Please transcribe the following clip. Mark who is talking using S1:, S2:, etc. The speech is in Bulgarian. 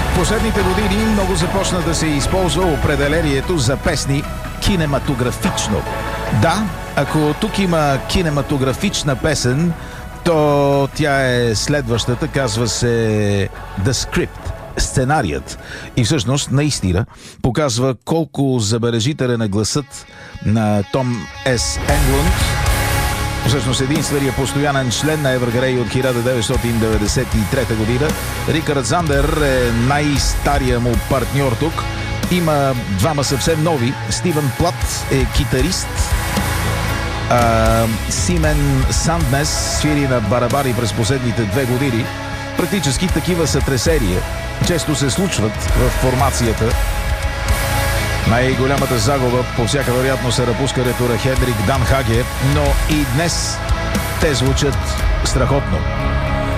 S1: В последните години много започна да се използва определението за песни кинематографично. Да, ако тук има кинематографична песен, то тя е следващата, казва се The Script, сценарият. И всъщност наистина показва колко забележителен е гласът на Том С. Енглунд. Всъщност единственият постоянен член на Evergrey от 1993 година. Рикард Зандер е най-стария му партньор тук. Има двама съвсем нови. Стивен Плат е китарист. Симен Санднес свири на барабари през последните 2 години. Практически такива сътресения често се случват в формацията. Най-голямата загуба по всяка вероятност е напускането на Хенрик Дан Хаге, но и днес те звучат страхотно.